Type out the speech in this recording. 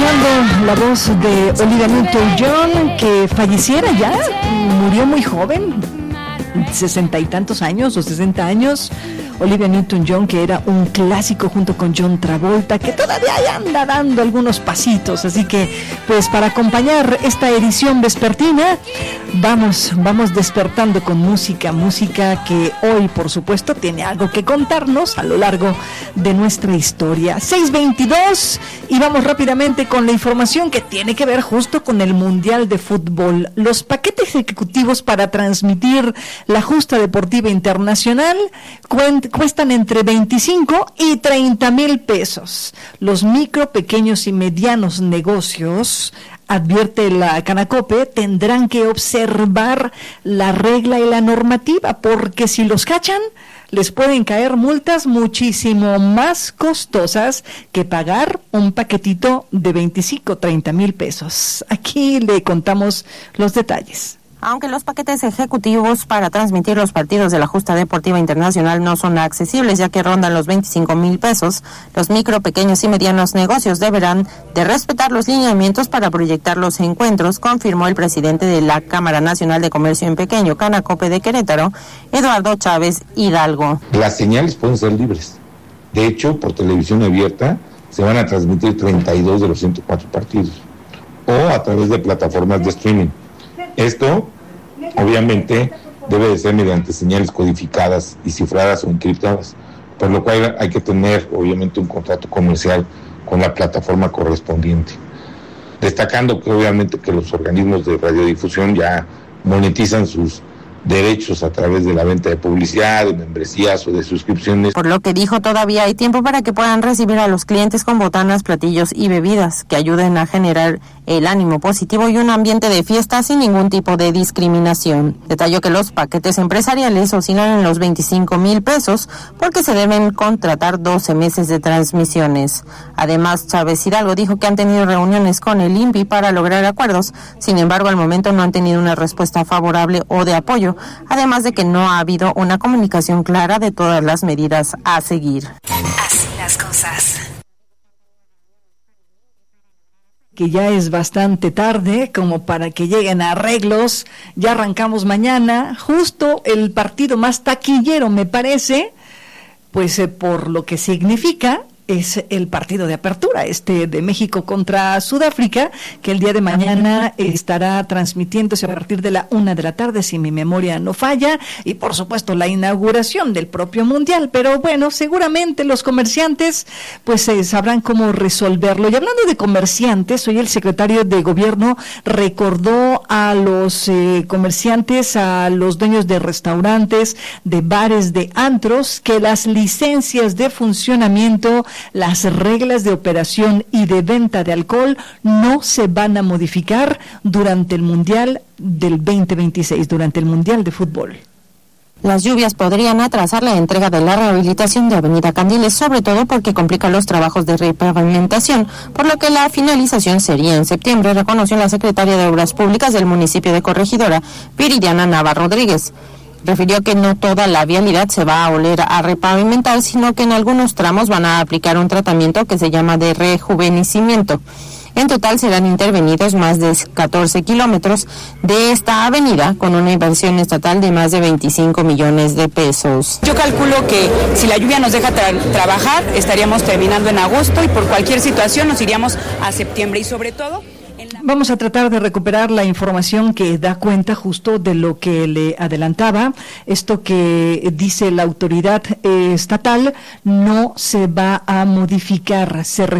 escuchando la voz de Olivia Newton-John, que falleciera ya, murió muy joven, 60 y tantos años o 60 años. Olivia Newton-John, que era un clásico junto con John Travolta, que todavía anda dando algunos pasitos. Así que, pues, para acompañar esta edición vespertina, vamos despertando con música que hoy, por supuesto, tiene algo que contarnos a lo largo de nuestra historia. 6:22, y vamos rápidamente con la información que tiene que ver justo con el Mundial de Fútbol. Los paquetes ejecutivos para transmitir la justa deportiva internacional cuestan entre 25 y 30 mil pesos. Los micro, pequeños y medianos negocios, advierte la Canacope, tendrán que observar la regla y la normativa, porque si los cachan, les pueden caer multas muchísimo más costosas que pagar un paquetito de 25 o 30 mil pesos. Aquí le contamos los detalles. Aunque los paquetes ejecutivos para transmitir los partidos de la justa deportiva internacional no son accesibles, ya que rondan los 25 mil pesos, los micro, pequeños y medianos negocios deberán de respetar los lineamientos para proyectar los encuentros, confirmó el presidente de la Cámara Nacional de Comercio en Pequeño, Canacope de Querétaro, Eduardo Chávez Hidalgo. Las señales pueden ser libres. De hecho, por televisión abierta se van a transmitir 32 de los 104 partidos, o a través de plataformas de streaming. Esto, obviamente, debe de ser mediante señales codificadas y cifradas o encriptadas, por lo cual hay que tener, obviamente, un contrato comercial con la plataforma correspondiente. Destacando que, obviamente, que los organismos de radiodifusión ya monetizan sus derechos a través de la venta de publicidad, de membresías o de suscripciones. Por lo que dijo, todavía hay tiempo para que puedan recibir a los clientes con botanas, platillos y bebidas que ayuden a generar el ánimo positivo y un ambiente de fiesta sin ningún tipo de discriminación. Detalló que los paquetes empresariales oscilan en los 25 mil pesos porque se deben contratar 12 meses de transmisiones. Además, Chávez Hidalgo dijo que han tenido reuniones con el INPI para lograr acuerdos, sin embargo, al momento no han tenido una respuesta favorable o de apoyo, además de que no ha habido una comunicación clara de todas las medidas a seguir. Así las cosas. Que ya es bastante tarde como para que lleguen a arreglos. Ya arrancamos mañana, justo el partido más taquillero, me parece, pues por lo que significa, es el partido de apertura, de México contra Sudáfrica, que el día de mañana estará transmitiéndose a partir de la 1 de la tarde, si mi memoria no falla, y por supuesto la inauguración del propio Mundial. Pero bueno, seguramente los comerciantes pues sabrán cómo resolverlo. Y hablando de comerciantes, hoy el secretario de Gobierno recordó a los comerciantes, a los dueños de restaurantes, de bares, de antros, que las licencias de funcionamiento, las reglas de operación y de venta de alcohol no se van a modificar durante el Mundial del 2026, durante el Mundial de Fútbol. Las lluvias podrían atrasar la entrega de la rehabilitación de Avenida Candiles, sobre todo porque complica los trabajos de repavimentación, por lo que la finalización sería en septiembre, reconoció la secretaria de Obras Públicas del municipio de Corregidora, Viridiana Nava Rodríguez. Refirió que no toda la vialidad se va a volver a repavimentar, sino que en algunos tramos van a aplicar un tratamiento que se llama de rejuvenecimiento. En total serán intervenidos más de 14 kilómetros de esta avenida, con una inversión estatal de más de 25 millones de pesos. Yo calculo que si la lluvia nos deja trabajar, estaríamos terminando en agosto, y por cualquier situación nos iríamos a septiembre, y sobre todo... Vamos a tratar de recuperar la información que da cuenta justo de lo que le adelantaba. Esto que dice la autoridad estatal no se va a modificar. Se refiere